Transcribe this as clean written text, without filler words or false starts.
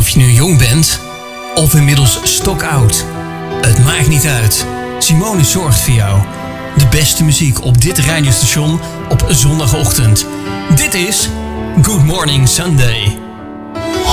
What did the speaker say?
je nu jong bent of inmiddels stokoud, het maakt niet uit. Simone zorgt voor jou. De beste muziek op dit radiostation op zondagochtend. Dit is Good Morning Sunday.